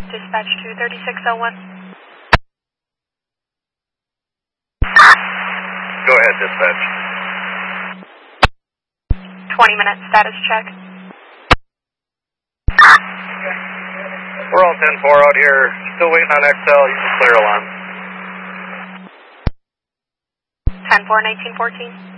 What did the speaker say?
Dispatch to 3601. Go ahead, dispatch. 20 minutes status check. We're all 10-4 out here. Still waiting on XL. You can clear alarm. 10-4, 1914.